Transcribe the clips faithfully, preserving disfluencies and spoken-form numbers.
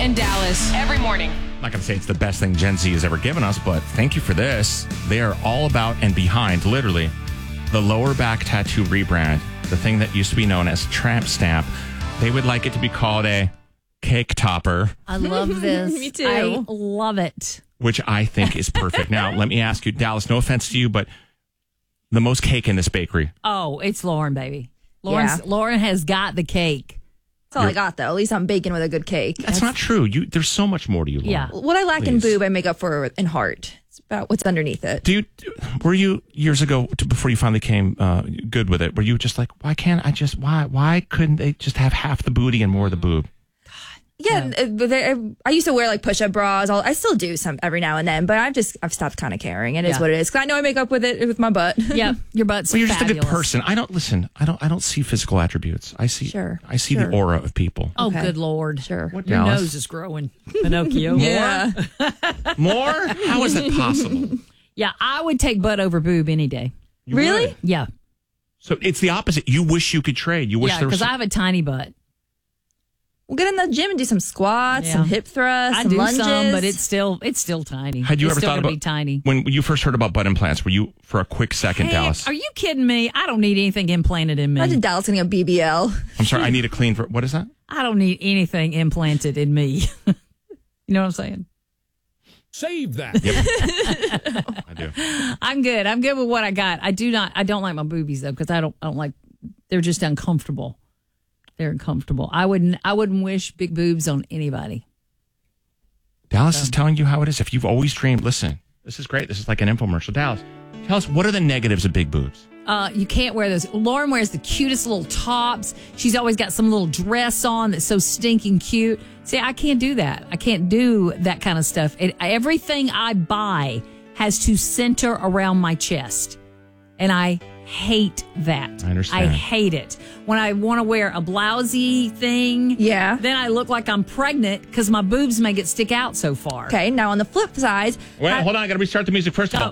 and Dallas every morning. I'm not going to say it's the best thing Gen Z has ever given us, but thank you for this. They are all about and behind, literally, the lower back tattoo rebrand, the thing that used to be known as Tramp Stamp. They would like it to be called a cake topper. I love this. Me too. I love it. Which I think is perfect. Now, let me ask you, Dallas, no offense to you, but the most cake in this bakery. Oh, it's Lauren, baby. Lauren's, Yeah. Lauren has got the cake. That's all You're- I got, though. At least I'm baking with a good cake. That's, not true. You, there's so much more to you, Lauren. Yeah. What I lack in Please. boob, I make up for in heart. It's about what's underneath it. Do you, were you years ago to, before you finally came uh, good with it? Were you just like, why can't I just why why couldn't they just have half the booty and more of the boob? Yeah, uh, but there- I used to wear like push-up bras. I'll, I still do some every now and then, but I've just I've stopped kind of caring. It is Yeah. what it is. Because I know I make up with it with my butt. Yeah, your butt's Well, you're just fabulous. a good person. I don't listen. I don't. I don't see physical attributes. I see. Sure, I see sure. the aura of people. Oh, Okay. good Lord. Sure. What, Your Dallas? nose is growing. Pinocchio. Yeah. More? How is that possible? Yeah, I would take butt over boob any day. You Really? would. Yeah. So it's the opposite. You wish you could trade. You wish Yeah, there was. because I have a tiny butt. We'll get in the gym and do some squats, Yeah. some hip thrusts, I some do lunges. some, but it's still it's still tiny. Had you it's ever still thought gonna about be tiny? when you first heard about butt implants? Were you for a quick second, Hey, Dallas? are you kidding me? I don't need anything implanted in me. Imagine Dallas getting a B B L. I'm sorry. I need a clean. Ver- what is that? I don't need anything implanted in me. You know what I'm saying? Save that. I do. I'm good. I'm good with what I got. I do not. I don't like my boobies though because I don't. I don't like. They're just uncomfortable. They're uncomfortable. I wouldn't. I wouldn't wish big boobs on anybody. Dallas is telling you how it is. If you've always dreamed, listen, this is great. This is like an infomercial. Dallas, tell us, what are the negatives of big boobs? Uh, you can't wear those. Lauren wears the cutest little tops. She's always got some little dress on that's so stinking cute. See, I can't do that. I can't do that kind of stuff. It, everything I buy has to center around my chest. And I hate that. I understand. I hate it. When I want to wear a blousey thing, Yeah. then I look like I'm pregnant because my boobs make it stick out so far. Okay, now on the flip side, Wait, I- hold on. I got to restart the music first of all.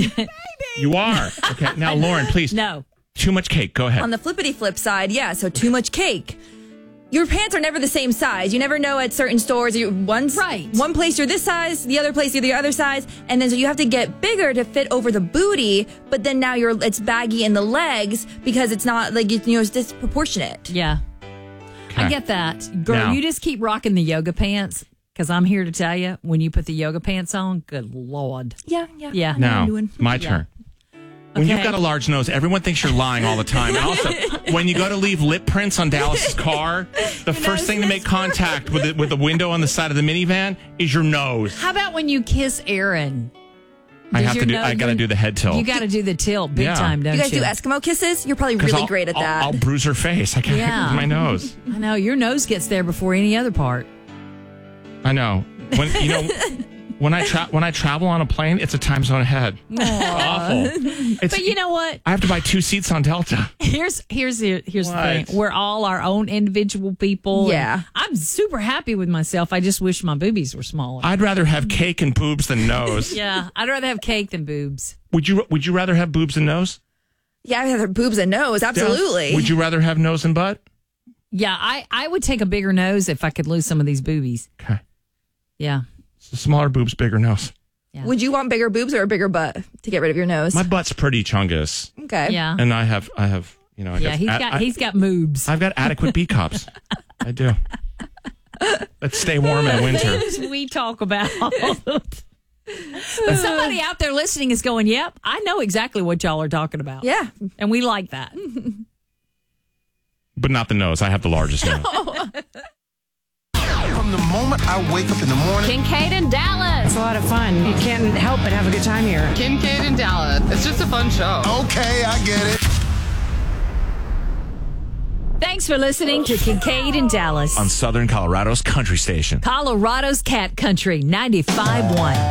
You are. Okay, now, Lauren, please. No. Too much cake. Go ahead. on the flippity flip side, yeah, so too much cake. Your pants are never the same size. You never know at certain stores. You one Right. one place you're this size, the other place you're the other size, and then so you have to get bigger to fit over the booty. But then now you're it's baggy in the legs because it's not like you know it's disproportionate. Yeah. I Okay. get that. Girl, Now- you just keep rocking the yoga pants because I'm here to tell you when you put the yoga pants on, good Lord. Yeah, yeah. Yeah. I know what Now, I'm doing. my turn. When you've Okay. got a large nose, everyone thinks you're lying all the time. And also, when you go to leave lip prints on Dallas's car, the first thing to make contact with the, with the window on the side of the minivan is your nose. How about when you kiss Aaron? I Does have your to do. nose- I got to do the head tilt. You got to do the tilt big Yeah. time, don't You you? guys do Eskimo kisses? You're probably 'Cause really I'll- great at I'll- that. I'll, bruise her face. I can't Yeah. with my nose. I know. Your nose gets there before any other part. I know. When you know, when I tra- when I travel on a plane, it's a time zone ahead. It's awful. It's, But you know what? I have to buy two seats on Delta. Here's here's the here's What? the thing. We're all our own individual people. Yeah. and I'm super happy with myself. I just wish my boobies were smaller. I'd rather have cake and boobs than nose. yeah. I'd rather have cake than boobs. Would you Would you rather have boobs and nose? yeah, I have boobs and nose. Absolutely. Would you rather have nose and butt? Yeah, I, I would take a bigger nose if I could lose some of these boobies. Okay. Yeah. So smaller boobs, bigger nose. Would you want bigger boobs or a bigger butt to get rid of your nose? My butt's pretty chungus, okay. Yeah. and I have I have you know I Yeah, got, he's I- got I- he's got moobs. I've got adequate B cups. I do. Let's stay warm in the winter. Things we talk about. But somebody out there listening is going, "Yep, I know exactly what y'all are talking about." Yeah. And we like that. But not the nose. I have the largest nose. From the moment I wake up in the morning, Kincaid and Dallas. It's a lot of fun. You can't help but have a good time here. Kincaid and Dallas. It's just a fun show. okay, I get it. Thanks for listening to Kincaid and Dallas, On Southern Colorado's country station. Colorado's Cat Country ninety-five point one.